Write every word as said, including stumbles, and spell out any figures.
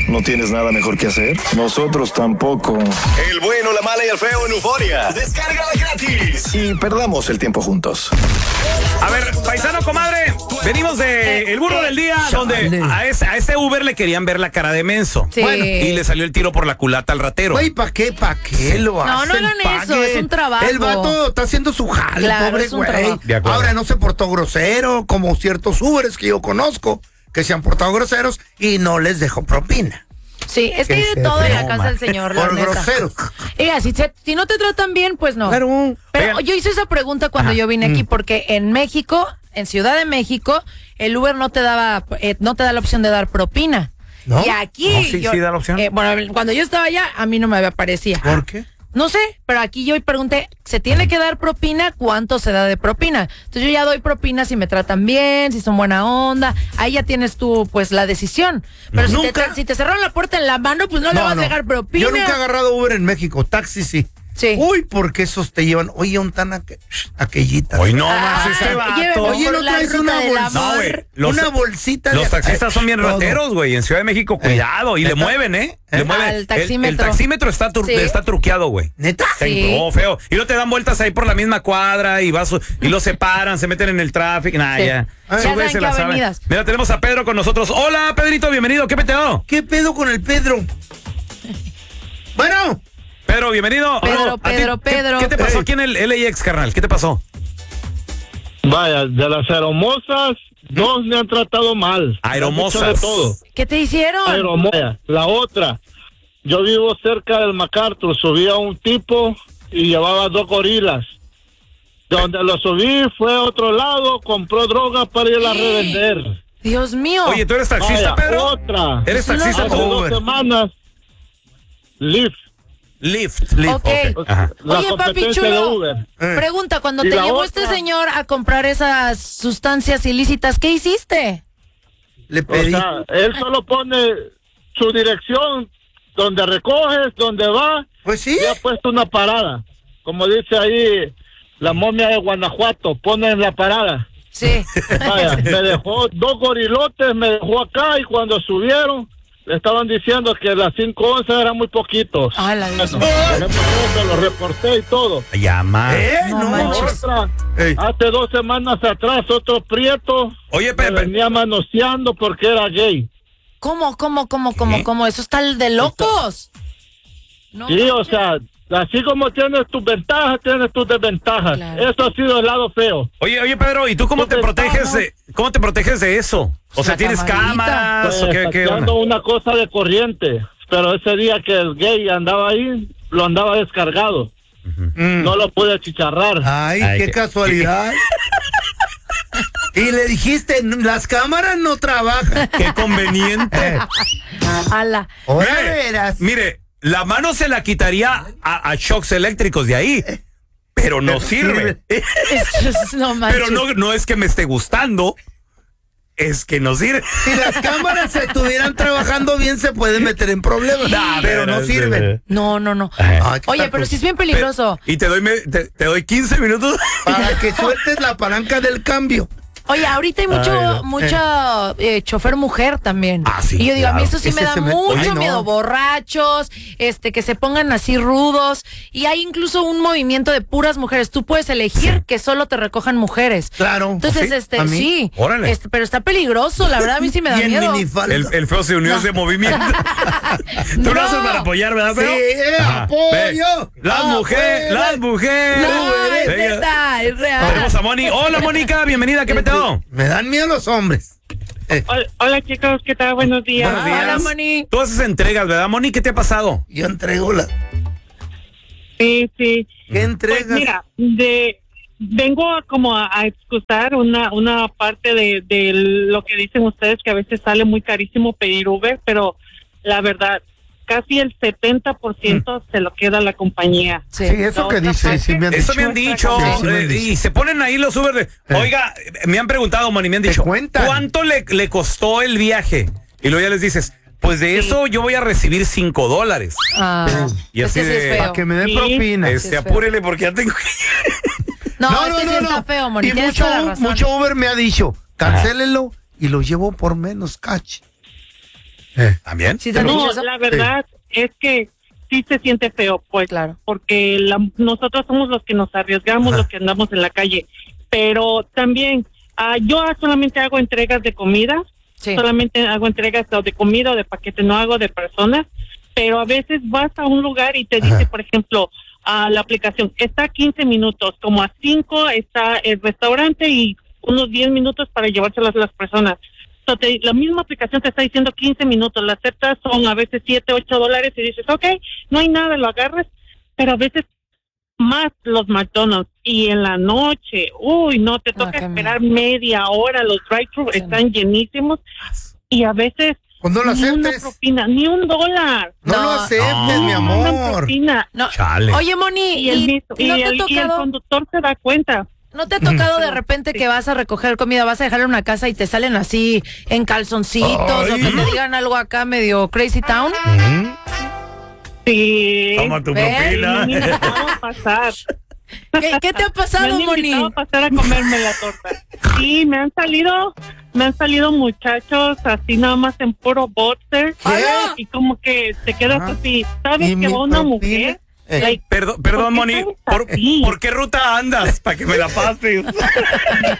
¿No tienes nada mejor que hacer? Nosotros tampoco. El bueno, la mala y el feo en Euforia. Descárgala gratis. Y perdamos el tiempo juntos. A ver, paisano, comadre, venimos de El Burro del Día, donde a ese, a ese Uber le querían ver la cara de menso. Sí. Bueno, y le salió el tiro por la culata al ratero. Güey, ¿para qué? ¿Para qué lo No, hacen? no hagan eso, Paguen. es un trabajo. El vato está haciendo su jale, Claro, pobre es un güey. trabajo. De acuerdo. Ahora no se portó grosero, como ciertos Ubers que yo conozco, que se han portado groseros y no les dejó propina. Sí, es que hay Qué de todo en la feo, casa man. del señor, la Por neta. groseros. Oiga, si, se- si no te tratan bien, pues no. Claro. Pero Oigan. yo hice esa pregunta cuando Ajá. yo vine aquí, porque en México, en Ciudad de México, el Uber no te daba, eh, no te da la opción de dar propina. ¿No? Y aquí, No, sí, yo- sí da la opción. eh, bueno, cuando yo estaba allá, a mí no me aparecía. ¿Por qué? No sé, pero aquí yo pregunté, ¿se tiene que dar propina? ¿Cuánto se da de propina? Entonces yo ya doy propina si me tratan bien, si son buena onda. Ahí ya tienes tú, pues, la decisión. Pero si te, Nunca- tra- si te cerraron la puerta en la mano, pues no, le vas a dejar propina. Yo nunca he agarrado Uber en México, taxi sí. Sí. Uy, porque esos te llevan, oye, un tan aqu- aquellita. Hoy no Ah, más este vato. lléveme Oye, por ¿no la traes ruta una del bolsa? amor. No, güey. Los- una bolsita Los de- taxistas son bien todo. rateros, güey. En Ciudad de México, cuidado. Y le ¿Neta? mueven, ¿eh? Le ¿Eh? mueven. Al El- taxímetro. El, taxímetro está, tru- Sí. está truqueado, güey. ¿Neta? Sí. No, feo. Y no te dan vueltas ahí por la misma cuadra y vas y los separan, se meten en el tráfico. Nah, Sí. ya. Ya Esos saben güeyes se qué la saben. avenidas. Mira, tenemos a Pedro con nosotros. Hola, Pedrito, bienvenido. ¿Qué peteo? ¿Qué pedo con el Pedro? Bueno. Pedro, bienvenido. Pedro, ¿A ti Pedro, qué- Pedro. ¿Qué te pasó Ey. aquí en el L A X, carnal? ¿Qué te pasó? Vaya, de las aeromosas, dos me han tratado mal. Aeromosas. Me han dicho de todo. ¿Qué te hicieron? Aeromosa. La otra, yo vivo cerca del MacArthur, subí a un tipo y llevaba dos gorilas. Donde lo subí fue a otro lado, compró droga para ir a revender. Dios mío. Oye, ¿tú eres taxista, Vaya, Pedro? otra. ¿Eres Eso no- taxista? Hace o dos Uber? semanas, Lyft. Lyft. Ok. Ajá. La Oye, papi competencia chulo. de Uber. Eh. Pregunta, cuando Y te la llevó otra- este señor a comprar esas sustancias ilícitas, ¿qué hiciste? Le O pedí. sea, él solo pone su dirección, donde recoges, donde va, Pues sí. y ha puesto una parada. Como dice ahí la momia de Guanajuato, pone en la parada. Sí. Vaya, me dejó dos gorilotes, me dejó acá y cuando subieron le estaban diciendo que las cinco once eran muy poquitos. Ay, la Dios mío. Bueno, se lo reporté y todo. Llama. Eh, No no. manches. Otra, Ey. hace dos semanas atrás, otro prieto Oye, me Pepe. venía manoseando porque era gay. ¿Cómo, cómo, cómo, cómo, ¿Qué? cómo? Eso está el de locos. No Sí, o manches. sea, así como tienes tus ventajas, tienes tus desventajas. Claro. Eso ha sido el lado feo. Oye, oye, Pedro, ¿y tú cómo te Pues, proteges no, de, cómo te proteges de eso? O sea, La ¿tienes camarita. cámaras o Pues, qué, qué onda? sacando una cosa de corriente, pero ese día que el gay andaba ahí, lo andaba descargado. Mm. No lo pude achicharrar. Ay, Ay, qué qué- casualidad. Y le dijiste, las cámaras no trabajan. Qué conveniente. Ala. Ahora Mire, verás. mire, la mano se la quitaría a, a shocks eléctricos de ahí, pero no Pero sirve. No manches. Pero no, no es que me esté gustando, es que no sirve. Si las cámaras estuvieran trabajando bien, se pueden meter en problemas. Nah, pero no pero- sirven. No, no, no. Ay, qué Oye, tal, pero pues. sí es bien peligroso. Y te doy, me- te, te doy quince minutos. Para que sueltes la palanca del cambio. Oye, ahorita hay mucho, Ay, no. mucho eh, chofer mujer también. Ah, sí, Y yo digo, a mí claro. eso sí Ese me da se me- mucho Ay, no. miedo. Borrachos, este, que se pongan así rudos. Y hay incluso un movimiento de puras mujeres. Tú puedes elegir que solo te recojan mujeres. Claro. Entonces, ¿Sí? este, ¿A mí? sí. Órale. Este, pero está peligroso, la verdad, a mí sí me da Y en miedo. minifalda. El, el feo se unió a ese movimiento. Tú lo No. haces para apoyar, ¿verdad, Sí, feo? eh, Ajá. apoyo. Ve, Las mujeres, las mujeres. No, es Venga. neta, es real. Tenemos a Moni. Hola, Mónica, bienvenida. ¿Qué peteo? Me dan miedo los hombres. Eh, Hola, hola, chicos, ¿qué tal? Buenos días. Buenos días. Hola, Moni. Tú haces entregas, ¿verdad, Moni? ¿Qué te ha pasado? yo entrego la. Sí, sí. ¿Qué entregas? Pues mira, de vengo a como a, a excusar una una parte de, de lo que dicen ustedes, que a veces sale muy carísimo pedir Uber, pero la verdad, casi el setenta por ciento se lo queda la compañía. Sí, eso La que otra dice, parte- sí me han Eso dicho. me han dicho. Sí, sí me han eh, dicho. y se ponen ahí los Uber de, oiga, me han preguntado, Moni, me han Te dicho, cuentan. ¿cuánto le, le costó el viaje? Y luego ya les dices, pues de eso yo voy a recibir cinco dólares. Ah, Y es así que sí es de- feo. Para que me den Sí. propina. Este, es feo. apúrele porque ya tengo que... No, es que sí está feo, Moni. Y Tienes mucho, toda la razón. mucho Uber me ha dicho, cancélelo y lo llevo por menos catch. Eh. ¿También? ¿Sí te No, dices eso? la verdad es que sí se siente feo, pues, Claro. porque la, nosotros somos los que nos arriesgamos, los que andamos en la calle. Pero también, ah, yo solamente hago entregas de comida, Sí. solamente hago entregas o de comida o de paquete, no hago de personas, pero a veces vas a un lugar y te dice, por ejemplo, a la aplicación, está a quince minutos, como a cinco está el restaurante y unos diez minutos para llevárselas a las personas. So, te- la misma aplicación te está diciendo quince minutos, la aceptas, son a veces siete, ocho dólares y dices, ok, no hay nada, lo agarras, pero a veces más los McDonald's y en la noche, uy, no, te toca qué esperar media hora, los drive-thru Sí. están llenísimos y a veces Pues no lo ni una aceptes. propina, ni un dólar. No, No, lo aceptes, no. mi No mandan amor. propina. No. Chale. Oye, Moni, Y el, ¿y, mismo- ¿y y no te el- ha y el tocado? conductor se da cuenta. ¿No te ha tocado de repente que vas a recoger comida, vas a dejarla en una casa y te salen así en calzoncitos o Ay. que te digan algo acá medio crazy town? Sí. Toma tu ¿Ves? Me propina. han invitado a pasar. ¿Qué, qué te ha Me pasado, han Moni? invitado a pasar a comerme la torta. Sí, me han salido, me han salido muchachos así nada más en puro boxer. ¡Hala! Y como que te quedas Ah. así. ¿Sabes ¿Y que mi va una propina? mujer? Eh. Like, Perdón, perdón, ¿por qué Moni. estás ¿Por, así? ¿Por qué ruta andas? Para que me la pases.